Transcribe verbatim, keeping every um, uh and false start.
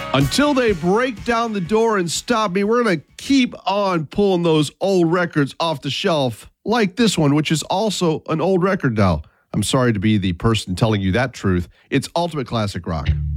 Until they break down the door and stop me, we're going to keep on pulling those old records off the shelf, like this one, which is also an old record now. I'm sorry to be the person telling you that truth. It's Ultimate Classic Rock.